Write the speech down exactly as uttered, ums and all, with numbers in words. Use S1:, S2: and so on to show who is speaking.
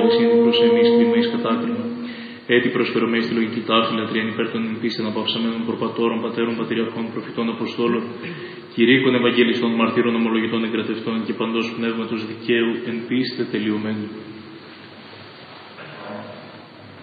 S1: αλεξίνη προσεμής κλίμα εις κατάκριμα. Έτσι προσφερομέ στη λογική τάφη λατρείαν υπέρ των εν πίστεν απαυσαμένων προπατώρων, πατέρων, πατριαρχών, προφητών, αποστόλων, κηρύκων, ευαγγελιστών, μαρτύρων, ομολογητών, εγκρατευτών και παντός πνεύματος δικαίου εν πίστε τελειωμένου.